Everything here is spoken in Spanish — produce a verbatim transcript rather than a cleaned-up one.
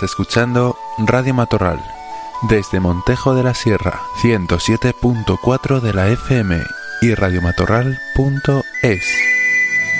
escuchando Radio Matorral, desde Montejo de la Sierra, ciento siete punto cuatro de la F M y radiomatorral punto es.